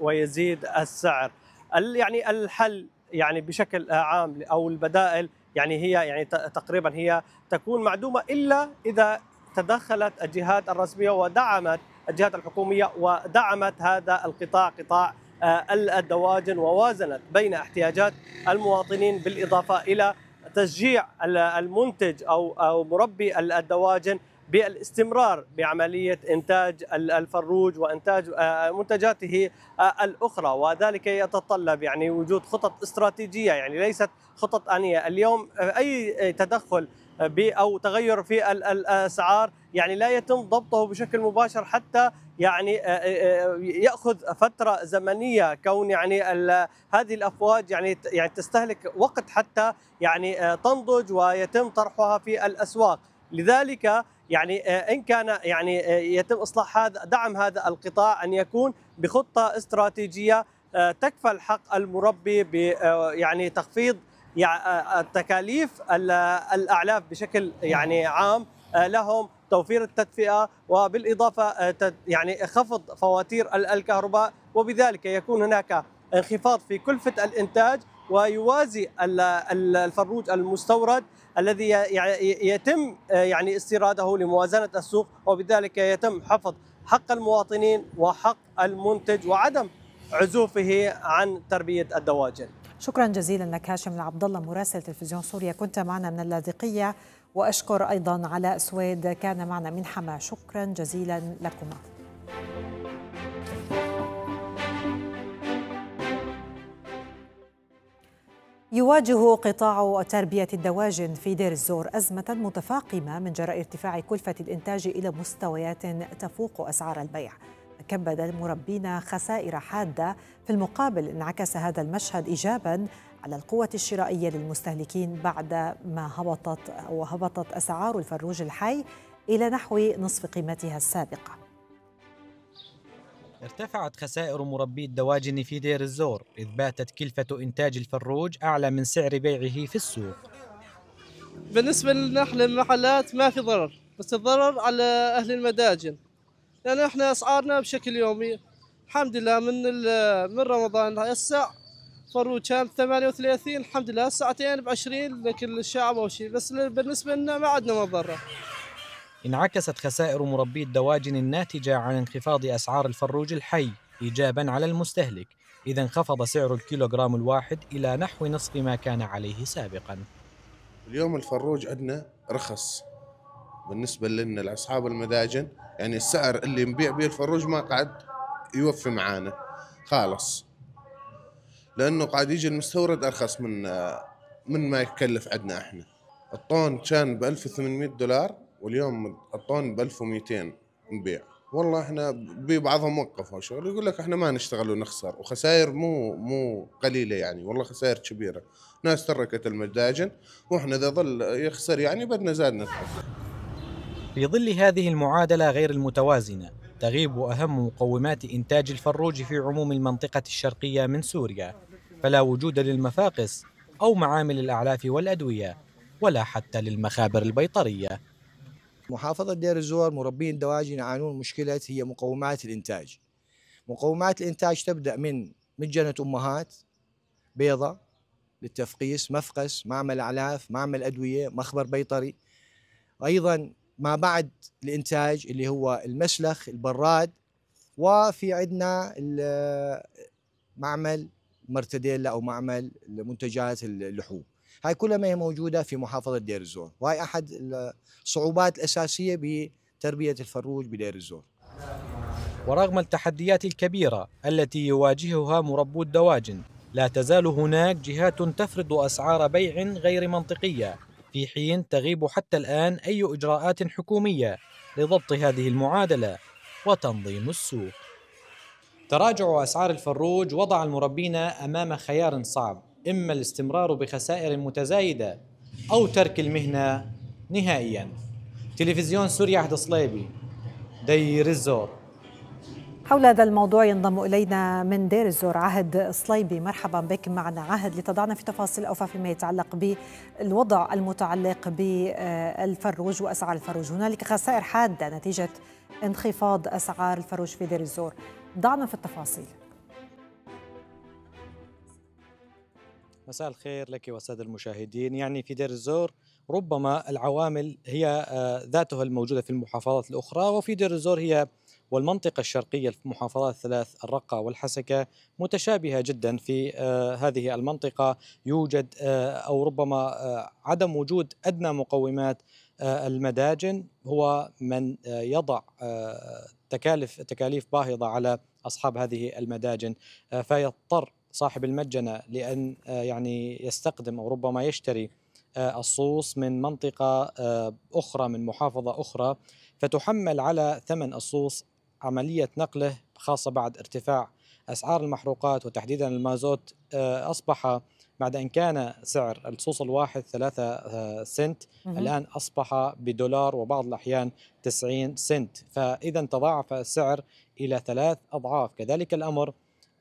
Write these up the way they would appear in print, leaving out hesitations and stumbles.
ويزيد السعر. يعني الحل يعني بشكل عام أو البدائل يعني هي يعني تقريبا هي تكون معدومة إلا إذا تدخلت الجهات الرسمية ودعمت الجهات الحكومية ودعمت هذا القطاع، قطاع الدواجن، ووازنت بين احتياجات المواطنين بالإضافة إلى تشجيع المنتج أو مربي الدواجن بالاستمرار بعملية إنتاج الفروج وإنتاج منتجاته الأخرى. وذلك يتطلب يعني وجود خطط استراتيجية، يعني ليست خطط آنية. اليوم أي تدخل أو تغير في الأسعار يعني لا يتم ضبطه بشكل مباشر، حتى يعني يأخذ فترة زمنية، كون يعني هذه الأفواج يعني تستهلك وقت حتى يعني تنضج ويتم طرحها في الأسواق. لذلك يعني إن كان يعني يتم إصلاح هذا، دعم هذا القطاع، أن يكون بخطة استراتيجية تكفل حق المربي ب يعني تخفيض تكاليف الأعلاف بشكل يعني عام لهم، توفير التدفئة، وبالإضافة يعني خفض فواتير الكهرباء، وبذلك يكون هناك انخفاض في كلفة الإنتاج، ويوازي الفروج المستورد الذي يتم يعني استيراده لموازنة السوق، وبذلك يتم حفظ حق المواطنين وحق المنتج وعدم عزوفه عن تربية الدواجن. شكرا جزيلا لك هاشم العبد الله مراسل تلفزيون سوريا، كنت معنا من اللاذقية، وأشكر أيضا علاء سويد كان معنا من حما. شكرا جزيلا لكما. يواجه قطاع تربية الدواجن في دير الزور أزمة متفاقمة من جراء ارتفاع كلفة الإنتاج إلى مستويات تفوق أسعار البيع. كبد المربين خسائر حادة. في المقابل انعكس هذا المشهد إيجاباً على القوة الشرائية للمستهلكين بعد ما هبطت أسعار الفروج الحي إلى نحو نصف قيمتها السابقة. ارتفعت خسائر مربي الدواجن في دير الزور، إذ باتت كلفة إنتاج الفروج أعلى من سعر بيعه في السوق. بالنسبة لنا المحلات ما في ضرر، بس الضرر على أهل المداجن، لأن احنا أسعارنا بشكل يومي الحمد لله. من رمضان هسه فروج كان 38، الحمد لله ساعتين ب20 لكل الشعب أو شيء، بس بالنسبة لنا ما عندنا مضرة. انعكست خسائر مربي الدواجن الناتجة عن انخفاض أسعار الفروج الحي إيجاباً على المستهلك، إذا انخفض سعر الكيلوغرام الواحد إلى نحو نصف ما كان عليه سابقاً. اليوم الفروج عندنا رخص بالنسبة لنا لأصحاب المداجن، يعني السعر اللي نبيع به الفروج ما قاعد يوفي معانا خالص، لأنه قاعد يجي المستورد أرخص من ما يكلف عندنا احنا. الطن كان $1800 واليوم الطن ب1200 نبيع. والله احنا ببعضهم وقفوا شغل، يقول لك احنا ما نشتغل ونخسر، وخسائر مو قليله يعني، والله خسائر كبيره. ناس تركت المداجن واحنا اذا ظل يخسر يعني بدنا زاد نتحمل. في ظل هذه المعادلة غير المتوازنة، تغيب أهم مقومات إنتاج الفروج في عموم المنطقة الشرقية من سوريا، فلا وجود للمفاقس أو معامل الأعلاف والأدوية، ولا حتى للمخابر البيطرية. محافظة دير الزور مربين الدواجن يعانون مشكلة هي مقومات الإنتاج. مقومات الإنتاج تبدأ من مجنة أمهات، بيضة للتفقيس، مفقس، معمل أعلاف، معمل أدوية، مخبر بيطري، أيضا ما بعد الإنتاج اللي هو المسلخ، البراد، وفي عندنا معمل مرتديلا أو معمل منتجات اللحوم. هاي كلها ما هي موجودة في محافظة دير الزور، وهي أحد الصعوبات الأساسية بتربية الفروج بدير الزور. ورغم التحديات الكبيرة التي يواجهها مربو الدواجن، لا تزال هناك جهات تفرض أسعار بيع غير منطقية، في حين تغيب حتى الآن أي إجراءات حكومية لضبط هذه المعادلة وتنظيم السوق. تراجع أسعار الفروج وضع المربين أمام خيار صعب، إما الاستمرار بخسائر متزايدة أو ترك المهنة نهائياً. تلفزيون سوريا، عهد صليبي، دير الزور. حول هذا الموضوع ينضم إلينا من دير الزور عهد صليبي. مرحبا بك معنا عهد، لتضعنا في تفاصيل أوفى فيما يتعلق بالوضع المتعلق بالفروج وأسعار الفروج. هنالك خسائر حادة نتيجة انخفاض أسعار الفروج في دير الزور، ضعنا في التفاصيل. مساء الخير لك والسادة المشاهدين. يعني في دير الزور ربما العوامل هي ذاتها الموجودة في المحافظات الأخرى، وفي دير الزور هي والمنطقة الشرقية في المحافظات الثلاث الرقة والحسكة متشابهة جدا. في هذه المنطقة يوجد أو ربما عدم وجود أدنى مقومات المداجن هو من يضع تكاليف باهظة على أصحاب هذه المداجن، فيضطر صاحب المجنة لأن يعني يستخدم أو ربما يشتري الصوص من منطقة أخرى من محافظة أخرى، فتحمل على ثمن الصوص عملية نقله، خاصة بعد ارتفاع أسعار المحروقات وتحديدا المازوت. أصبح بعد أن كان سعر الصوص الواحد 3 سنت الآن أصبح بدولار وبعض الأحيان 90 سنت، فإذا تضاعف السعر إلى 3 أضعاف. كذلك الأمر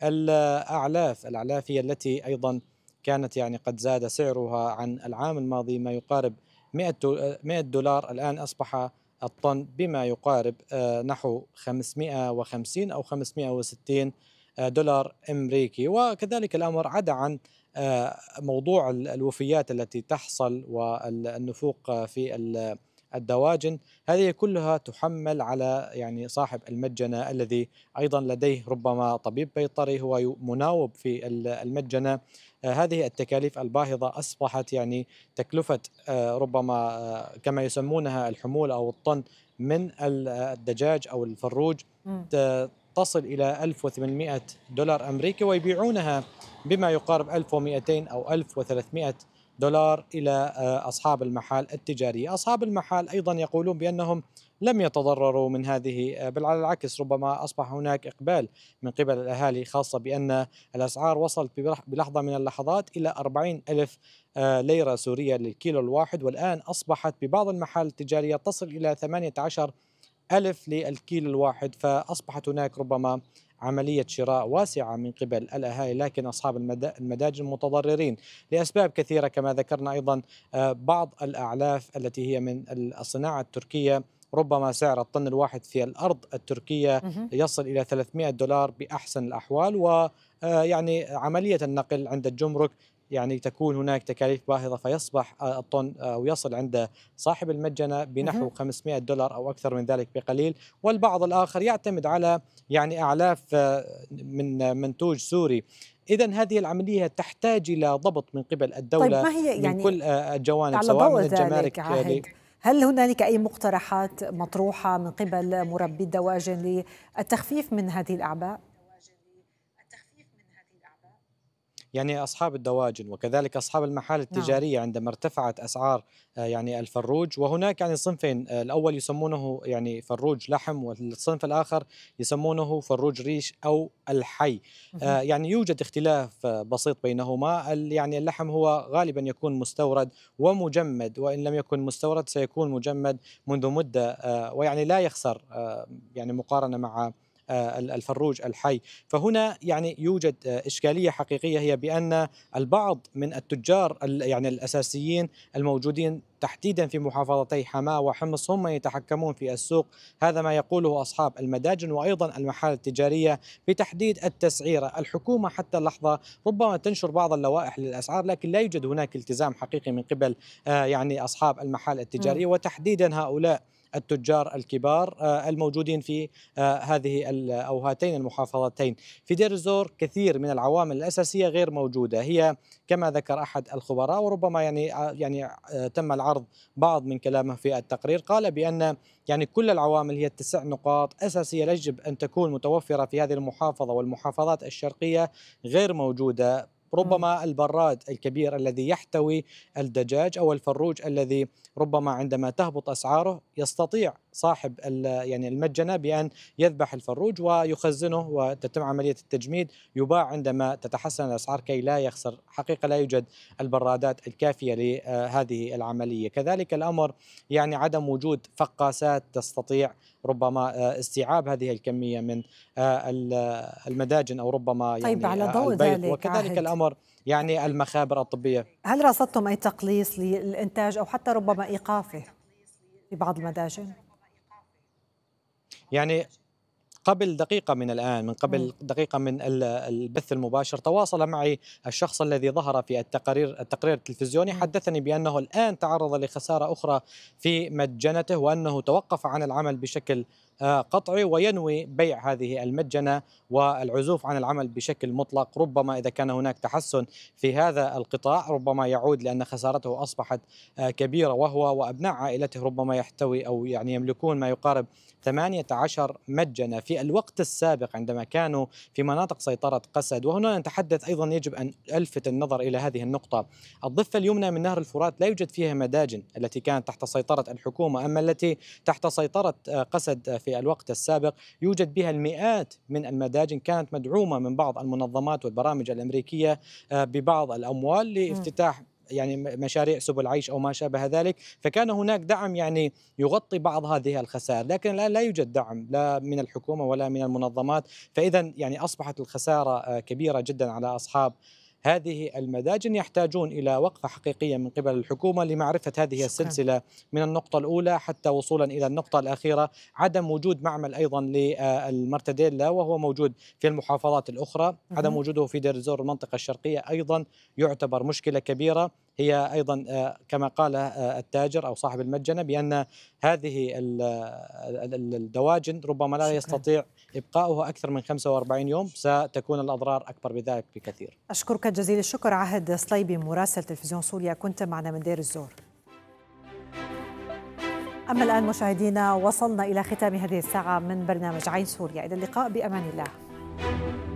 الأعلاف هي التي أيضا كانت يعني قد زاد سعرها عن العام الماضي ما يقارب 100 دولار، الآن أصبح الطن بما يقارب نحو 550 أو 560 دولار أمريكي. وكذلك الأمر عدا عن موضوع الوفيات التي تحصل والنفوق في الدواجن، هذه كلها تحمل على يعني صاحب المجنة الذي أيضا لديه ربما طبيب بيطري هو مناوب في المجنة. هذه التكاليف الباهظة أصبحت يعني تكلفة ربما كما يسمونها الحمولة أو الطن من الدجاج أو الفروج تصل إلى 1800 دولار أمريكي، ويبيعونها بما يقارب 1200 أو 1300 دولار إلى أصحاب المحال التجارية. أصحاب المحال أيضا يقولون بأنهم لم يتضرروا من هذه، بل على العكس ربما أصبح هناك إقبال من قبل الأهالي، خاصة بأن الأسعار وصلت بلحظة من اللحظات إلى 40 ألف ليرة سورية للكيلو الواحد، والآن أصبحت ببعض المحال التجارية تصل إلى 18 ألف للكيلو الواحد، فأصبحت هناك ربما عملية شراء واسعة من قبل الأهالي، لكن أصحاب المداجن متضررين لأسباب كثيرة كما ذكرنا. أيضا بعض الأعلاف التي هي من الصناعة التركية ربما سعر الطن الواحد في الأرض التركية يصل إلى 300 دولار بأحسن الأحوال، ويعني عملية النقل عند الجمرك يعني تكون هناك تكاليف باهظة، فيصبح الطن أو يصل عند صاحب المجنة بنحو 500 دولار أو أكثر من ذلك بقليل. والبعض الآخر يعتمد على يعني أعلاف من منتوج سوري. إذن هذه العملية تحتاج إلى ضبط من قبل الدولة. طيب ما هي يعني من كل الجوانب على سواء ضوء من الجمارك. هل هنالك أي مقترحات مطروحة من قبل مربي الدواجن للتخفيف من هذه الأعباء؟ يعني أصحاب الدواجن وكذلك أصحاب المحال التجارية عندما ارتفعت أسعار يعني الفروج، وهناك يعني صنفين، الأول يسمونه يعني فروج لحم، والصنف الآخر يسمونه فروج ريش أو الحي. يعني يوجد اختلاف بسيط بينهما. يعني اللحم هو غالبا يكون مستورد ومجمد، وإن لم يكن مستورد سيكون مجمد منذ مدة، ويعني لا يخسر يعني مقارنة مع الفروج الحي. فهنا يعني يوجد إشكالية حقيقية، هي بأن البعض من التجار يعني الأساسيين الموجودين تحديدا في محافظتي حماة وحمص هم يتحكمون في السوق. هذا ما يقوله أصحاب المداجن وأيضا المحال التجارية بتحديد التسعيرة. الحكومة حتى اللحظة ربما تنشر بعض اللوائح للأسعار، لكن لا يوجد هناك التزام حقيقي من قبل يعني أصحاب المحال التجارية، وتحديدا هؤلاء التجار الكبار الموجودين في هذه أو هاتين المحافظتين. في دير الزور كثير من العوامل الأساسية غير موجودة، هي كما ذكر أحد الخبراء وربما يعني تم العرض بعض من كلامه في التقرير، قال بأن يعني كل العوامل هي 9 نقاط أساسية يجب أن تكون متوفرة في هذه المحافظة والمحافظات الشرقية غير موجودة. ربما البراد الكبير الذي يحتوي الدجاج أو الفروج الذي ربما عندما تهبط أسعاره يستطيع صاحب يعني المجنة بأن يذبح الفروج ويخزنه وتتم عملية التجميد، يباع عندما تتحسن الأسعار كي لا يخسر. حقيقة لا يوجد البرادات الكافية لهذه العملية. كذلك الأمر يعني عدم وجود فقاسات تستطيع ربما استيعاب هذه الكمية من المداجن أو ربما طيب يعني على ضوء البيض. ذلك وكذلك الأمر يعني المخابر الطبية. هل رصدتم أي تقليص للإنتاج أو حتى ربما إيقافه في بعض المداجن؟ يعني قبل دقيقة من الآن، من قبل دقيقة من البث المباشر، تواصل معي الشخص الذي ظهر في التقرير التلفزيوني، حدثني بأنه الآن تعرض لخسارة أخرى في مجنته، وأنه توقف عن العمل بشكل قطعي وينوي بيع هذه المجنة والعزوف عن العمل بشكل مطلق. ربما إذا كان هناك تحسن في هذا القطاع ربما يعود، لأن خسارته أصبحت كبيرة، وهو وأبناء عائلته ربما يحتوي أو يعني يملكون ما يقارب 18 مجنة في الوقت السابق عندما كانوا في مناطق سيطرة قسد. وهنا نتحدث أيضا، يجب أن ألفت النظر إلى هذه النقطة: الضفة اليمنى من نهر الفرات لا يوجد فيها مداجن التي كانت تحت سيطرة الحكومة، أما التي تحت سيطرة قسد في الوقت السابق يوجد بها المئات من المداجن، كانت مدعومة من بعض المنظمات والبرامج الأمريكية ببعض الأموال لافتتاح يعني مشاريع سبل عيش أو ما شابه ذلك، فكان هناك دعم يعني يغطي بعض هذه الخسائر، لكن الآن لا يوجد دعم لا من الحكومة ولا من المنظمات، فإذا يعني أصبحت الخسارة كبيرة جدا على أصحاب هذه المداجن، يحتاجون إلى وقفة حقيقية من قبل الحكومة لمعرفة هذه السلسلة من النقطة الأولى حتى وصولا إلى النقطة الأخيرة. عدم وجود معمل أيضا للمرتديلا وهو موجود في المحافظات الأخرى، عدم وجوده في دير الزور المنطقة الشرقية أيضا يعتبر مشكلة كبيرة. هي أيضا كما قال التاجر أو صاحب المجنة بأن هذه الدواجن ربما لا يستطيع إبقاؤها أكثر من 45 يوم، ستكون الأضرار أكبر بذلك بكثير. أشكرك جزيل الشكر عهد صليبي مراسل تلفزيون سوريا، كنت معنا من دير الزور. أما الآن مشاهدينا، وصلنا إلى ختام هذه الساعة من برنامج عين سوريا، إلى اللقاء بأمان الله.